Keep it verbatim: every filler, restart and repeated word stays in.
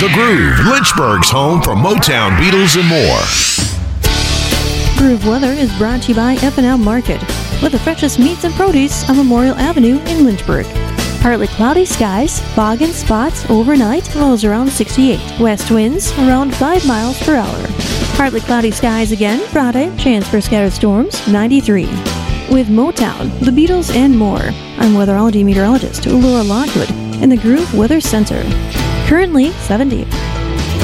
The Groove, Lynchburg's home for Motown, Beatles, and more. Groove Weather is brought to you by F and L Market, with the freshest meats and produce on Memorial Avenue in Lynchburg. Partly cloudy skies, fog and spots overnight, lows around sixty-eight. West winds around five miles per hour. Partly cloudy skies again Friday, chance for scattered storms, ninety-three. With Motown, the Beatles, and more, I'm weatherology meteorologist Laura Lockwood in the Groove Weather Center. Currently seventy.